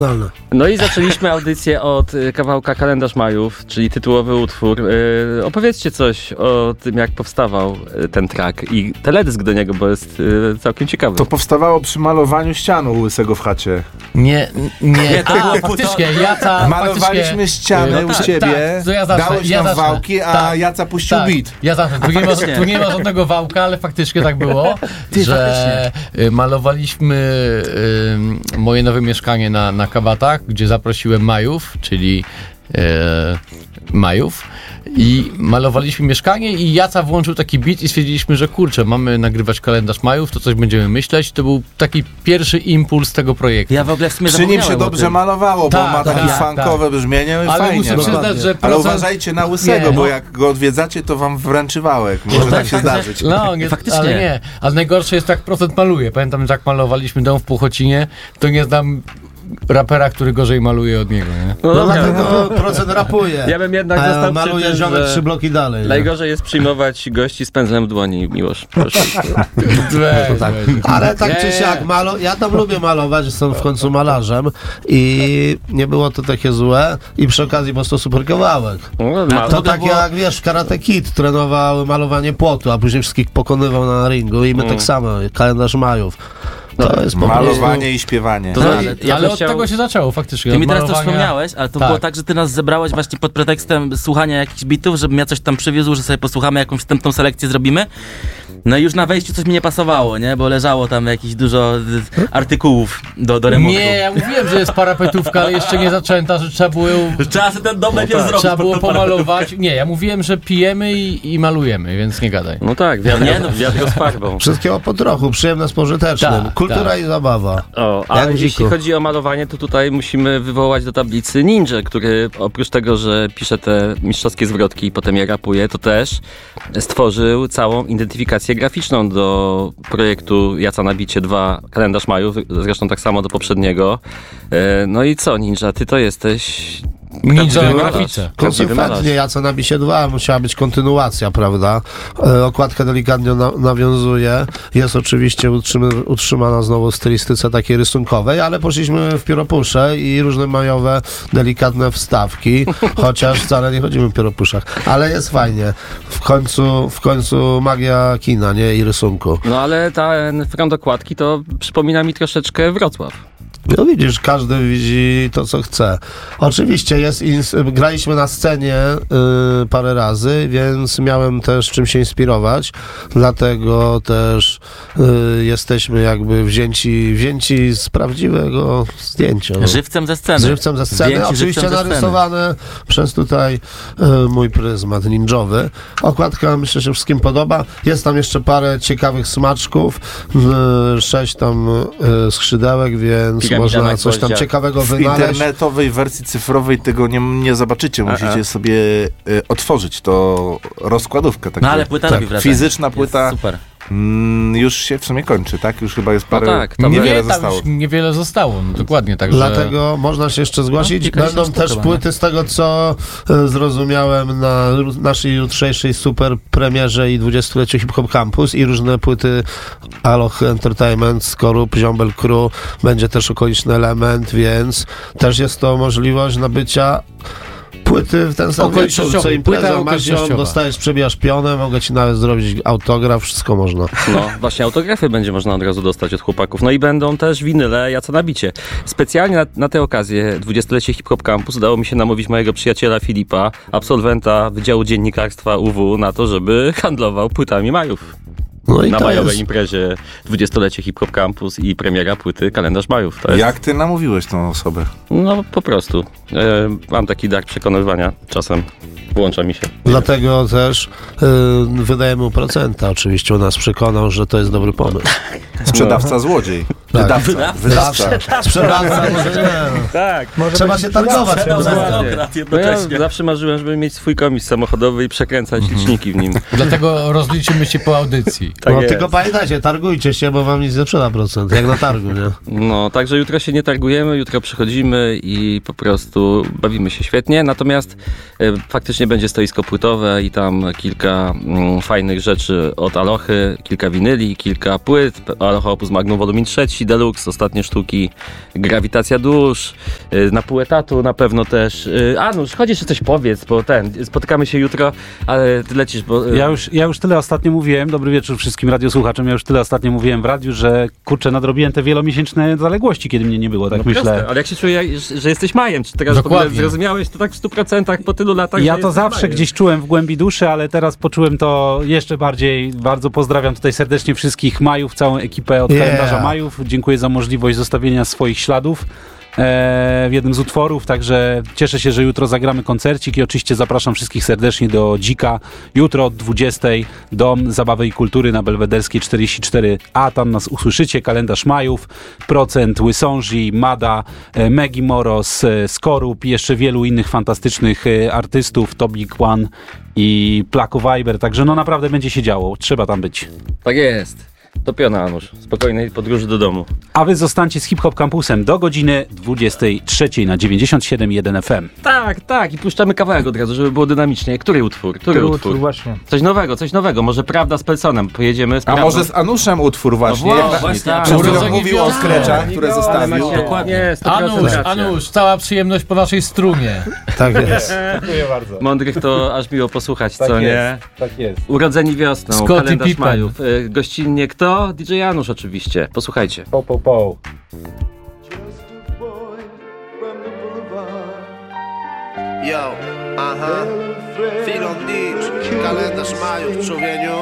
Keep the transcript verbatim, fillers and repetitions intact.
No i zaczęliśmy audycję od kawałka Kalendarz Majów, czyli tytułowy utwór. Yy, opowiedzcie coś o tym, jak powstawał ten track i teledysk do niego, bo jest yy, całkiem ciekawy. To powstawało przy malowaniu ścian u Łysego w chacie. Nie, nie, nie to było faktycznie. Jaca, Malowaliśmy ściany no, u ciebie, tak, to ja zacznę, dałeś ja nam zacznę. wałki, a tak, Jaca puścił tak, beat. Ja zacznę. Tu nie, ma, tu nie ma żadnego wałka, ale faktycznie tak było, Ty, że faktycznie. malowaliśmy y, moje nowe mieszkanie na, na Kabatach, gdzie zaprosiłem Majów, czyli e, Majów, i malowaliśmy mieszkanie i Jaca włączył taki beat i stwierdziliśmy, że kurczę, mamy nagrywać Kalendarz Majów, to coś będziemy myśleć. To był taki pierwszy impuls tego projektu. Ja w ogóle w sumie Przy nim się dobrze malowało, bo tak, ma takie tak, funkowe tak. brzmienie, ale fajnie. Muszę przyznać, że ale procent... uważajcie na Łysego, nie, bo no. jak go odwiedzacie, to wam wręczy wałek. Może no, tak się zdarzyć. No, nie, faktycznie. Ale nie. Ale najgorsze jest, jak procent maluje. Pamiętam, że jak malowaliśmy dom w Puchocinie, to nie znam rapera, który gorzej maluje od niego, nie? No, no dlatego procent rapuje. Ja bym jednak a został maluje przy tym, ziomek trzy bloki dalej. Najgorzej jest przyjmować gości z pędzlem w dłoni, Miłosz. Proszę. Weź, tak. Ale tak czy siak, malo, ja tam lubię malować, jestem w końcu malarzem i nie było to takie złe i przy okazji po prostu super kawałek. No, to tak było... jak, wiesz, Karate Kid trenował malowanie płotu, a później wszystkich pokonywał na ringu i my mm. tak samo, Kalendarz Majów. To jest malowanie prostu... i śpiewanie. To, ale ja ale od chciał... tego się zaczęło faktycznie. Ty mi teraz malowania... to wspomniałeś, ale to tak. było tak, że ty nas zebrałeś właśnie pod pretekstem słuchania jakichś bitów, żebym ja coś tam przywiózł, że sobie posłuchamy, jakąś wstępną selekcję zrobimy. No i już na wejściu coś mi nie pasowało, nie? Bo leżało tam jakieś dużo artykułów do, do remontu. Nie, ja mówiłem, że jest parapetówka, ale jeszcze nie zaczęta, że trzeba było ją... Trzeba sobie ten dom najpierw no tak. zrobić. Trzeba było pomalować. Nie, ja mówiłem, że pijemy i, i malujemy, więc nie gadaj. No tak, wiatr, nie, no, wiatr z farbą. Wszystkiego po trochu, przyjemne z pożytecznym. Ta, Kultura ta. i zabawa. O, a jak jeśli chodzi o malowanie, to tutaj musimy wywołać do tablicy Ninja, który oprócz tego, że pisze te mistrzowskie zwrotki i potem je rapuje, to też stworzył całą identyfikację graficzną do projektu Jaca na bicie dwa Kalendarz Majów, zresztą tak samo do poprzedniego. No i co, Ninja, ty to jesteś... Ninja na grafice. Konsekwentnie, Jaca na bicie dwa musiała być kontynuacja, prawda? E, okładka delikatnie na, nawiązuje. Jest oczywiście utrzymy, utrzymana znowu w stylistyce takiej rysunkowej, ale poszliśmy w pióropusze i różne majowe, delikatne wstawki, chociaż wcale nie chodzimy w pióropuszach. Ale jest fajnie. W końcu, w końcu magia kina, nie? I rysunku. No ale ten front okładki to przypomina mi troszeczkę Wrocław. No widzisz, każdy widzi to, co chce. Oczywiście jest, ins- graliśmy na scenie y, parę razy, więc miałem też czym się inspirować, dlatego też y, jesteśmy jakby wzięci, wzięci z prawdziwego zdjęcia. No. Żywcem ze sceny. Z żywcem ze sceny, Zdjęci oczywiście narysowane przez tutaj y, mój pryzmat ninjowy. Okładka myślę, że wszystkim podoba. Jest tam jeszcze parę ciekawych smaczków, y, sześć tam y, skrzydełek, więc można coś tam ciekawego wynaleźć. W internetowej wersji cyfrowej tego nie, nie zobaczycie. Musicie A-a. sobie y, otworzyć to rozkładówkę. No ale płyta tak, robi fizyczna płyta. Super. Mm, już się w sumie kończy, tak? Już chyba jest parę... No tak, niewiele nie, zostało. Już niewiele zostało, no dokładnie. Tak, dlatego że... można się jeszcze zgłosić. No, Będą też chyba, płyty nie? z tego, co e, zrozumiałem na naszej jutrzejszej super premierze i dwudziestoleciu Hip Hop Campus i różne płyty Aloch Entertainment, Skorup, Ziombel Crew. Będzie też okoliczny element, więc też jest to możliwość nabycia płyty w ten sam wieczór, co impreza, masz ją, dostajesz, przebijasz pionę, mogę ci nawet zrobić autograf, wszystko można. No, właśnie autografy będzie można od razu dostać od chłopaków. No i będą też winyle Jaca na bicie. Specjalnie na, na tę okazję dwudziestolecie Hip Hop Campus udało mi się namówić mojego przyjaciela Filipa, absolwenta Wydziału Dziennikarstwa U W, na to, żeby handlował płytami Majów. No i na to majowej jest... imprezie dwudziestolecie Hip Hop Campus i premiera płyty Kalendarz Majów. To jest... Jak ty namówiłeś tą osobę? No po prostu. E, mam taki dar przekonywania. Czasem włącza mi się. Dlatego też y, wydajemy mu procenta. Oczywiście u nas przekonał, że to jest dobry pomysł. Sprzedawca złodziej. Tak. Wydawca. Wydawca. Wydawca. Sprzedawca. Może nie. Tak. Może trzeba się targować. No ja zawsze marzyłem, żeby mieć swój komis samochodowy i przekręcać liczniki w nim. Dlatego rozliczymy się po audycji. Tak no, tylko pamiętajcie, targujcie się, bo wam nic nie sprzeda procent, jak na targu, nie? No, także jutro się nie targujemy, jutro przychodzimy i po prostu bawimy się świetnie. Natomiast e, faktycznie faktycznie będzie stoisko płytowe i tam kilka mm, fajnych rzeczy od Alochy, kilka winyli, kilka płyt, Aloha Opus Magnum Volume trzy, Deluxe, ostatnie sztuki, Grawitacja dusz, y, na pół etatu na pewno też. Y, Anusz, chodź jeszcze coś powiedz, bo ten, spotykamy się jutro, ale ty lecisz, bo... Y, Ja już, ja już tyle ostatnio mówiłem, dobry wieczór wszystkim radiosłuchaczom, ja już tyle ostatnio mówiłem w radiu, że kurczę, nadrobiłem te wielomiesięczne zaległości, kiedy mnie nie było, tak no myślę. proste, ale jak się czuję, że, że jesteś Majem, czy teraz w ogóle Dokładnie. zrozumiałeś to tak w stu procentach po tylu latach, Ja że to jesteś zawsze Majem. gdzieś czułem w głębi duszy, ale teraz poczułem to jeszcze bardziej. Bardzo pozdrawiam tutaj serdecznie wszystkich Majów, całą ekipę od Yeah. kalendarza Majów. Dziękuję za możliwość zostawienia swoich śladów e, w jednym z utworów, także cieszę się, że jutro zagramy koncercik i oczywiście zapraszam wszystkich serdecznie do Dzika. Jutro od dwudziestej Dom Zabawy i Kultury na Belwederskiej czterdzieści cztery A, tam nas usłyszycie, kalendarz Majów, Procent, Łysążi, Mada, e, Megi Moros, e, Skorup i jeszcze wielu innych fantastycznych e, artystów, Tobik One i Plako Viber, także no naprawdę będzie się działo, trzeba tam być. Tak jest. To piona, Anusz. Spokojnej podróży do domu. A wy zostańcie z Hip Hop Campusem do godziny dwudziestej trzeciej na dziewięćdziesiąt siedem jeden F M. Tak, tak. I puszczamy kawałek od razu, żeby było dynamicznie. Który utwór? Który utwór? Właśnie. Coś nowego, coś nowego. Może Prawda z Pelsonem. Pojedziemy z A Prawdą. może z Anuszem utwór właśnie. No Jak- właśnie, tak. Przed chwilą Urodzenie mówił o gwiazdy. skreczach, które Ale zostawił. macie, Dokładnie. nie, sto procent Anusz, racja. Anusz, cała przyjemność po waszej strunie. Tak jest. Dziękuję bardzo. Mądrych to aż miło posłuchać, co Tak nie? jest, tak jest. Urodzeni wiosną, Scottie kalendarz Pippen. Majów. Y, Gościnnie kto? D J Janusz oczywiście. Posłuchajcie. Po, po, po. Yo, aha, Filon Beach, kalendarz Majów w człowieniu.